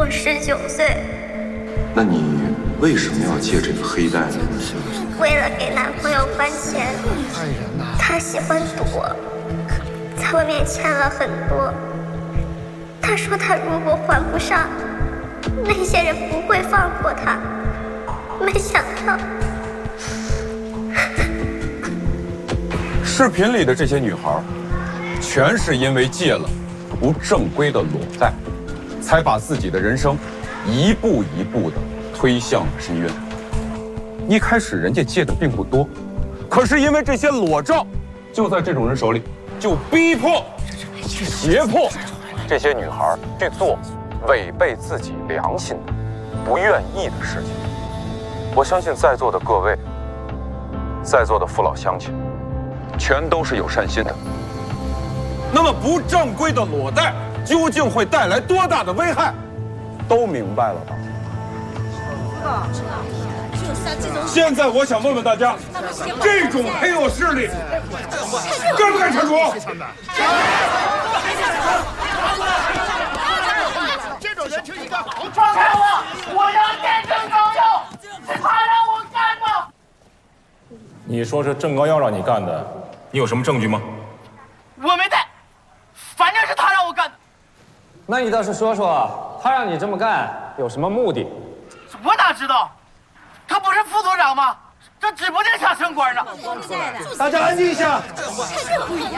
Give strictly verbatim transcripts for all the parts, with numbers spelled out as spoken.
我十九岁。 那你为什么要借这个黑带呢？ 为了给男朋友还钱，他喜欢赌，在外面欠了很多。他说他如果还不上，那些人不会放过他。没想到， 视频里的这些女孩，全是因为借了不正规的裸贷，才把自己的人生一步一步的推向了深渊。一开始人家借的并不多，可是因为这些裸照，就在这种人手里，就逼迫、胁迫这些女孩去做违背自己良心的、不愿意的事情。我相信在座的各位，在座的父老乡亲，全都是有善心的。那么不正规的裸贷究竟会带来多大的危害，都明白了吧？现在我想问问大家，这种黑恶势力该不该铲除？ 这种人是一个好，放开我！我要见郑高要，是他让我干的。 你说是郑高要让你干的，你有什么证据吗？ 我没带，反正是他让我干的。 那你倒是说说，他让你这么干有什么目的？ 我哪知道？他不是副所长吗？这指不定想升官呢。 大家安静一下。 看个鬼呀！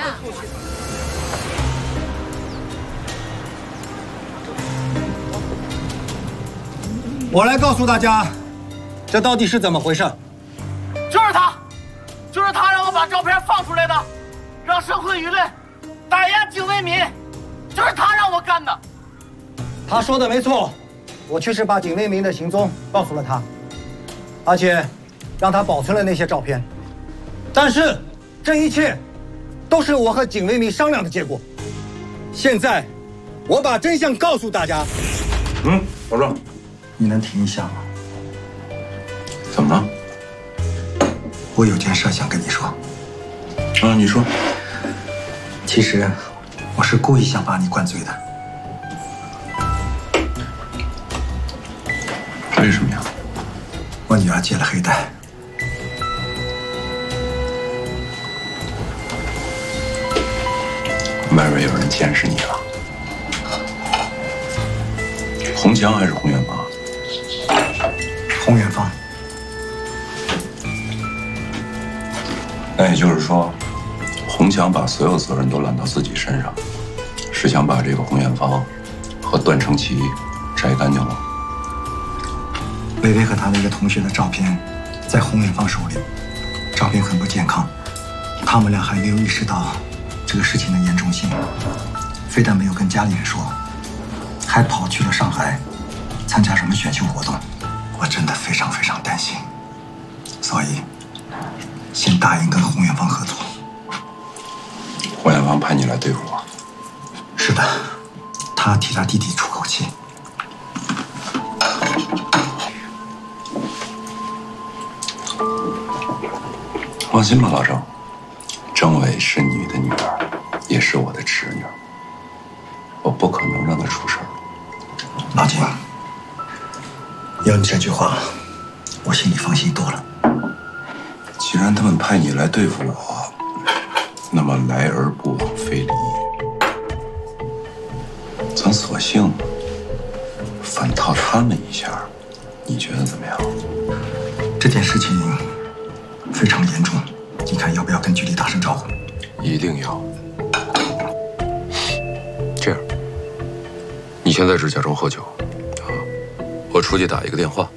我来告诉大家，这到底是怎么回事？ 就是他，就是他让我把照片放出来的，让社会舆论打压警卫民，就是他让我干的。 他说的没错，我确实把警卫民的行踪告诉了他，而且让他保存了那些照片。但是这一切都是我和警卫民商量的结果。现在我把真相告诉大家。 嗯，保证。 你能停一下吗？ 怎么了？ 我有件事想跟你说。 啊，你说。 其实我是故意想把你灌醉的。 为什么呀？ 我女儿借了黑带。 外边有人监视你了。洪强还是洪远芳？ 洪远芳。 那也就是说，洪强把所有责任都揽到自己身上，是想把这个洪远芳和段成奇摘干净了。 薇薇和她的一个同学的照片在洪远芳手里，照片很不健康，他们俩还没有意识到这个事情的严重性，非但没有跟家里人说，还跑去了上海参加什么选秀活动。我真的非常非常担心，所以先答应跟洪远芳合作。 洪远芳派你来对付我？ 是的，他替他弟弟出口气。 放心吧，老郑，郑伟是你的女儿，也是我的侄女，我不可能让她出事儿。 老金，有你这句话，我心里放心多了。 既然他们派你来对付我，那么来而不往非礼也。咱索性反套他们一下，你觉得怎么样？ 这件事情非常严重，你看要不要跟局里打声招呼？ 一定要。这样，你现在只假装喝酒，啊，我出去打一个电话。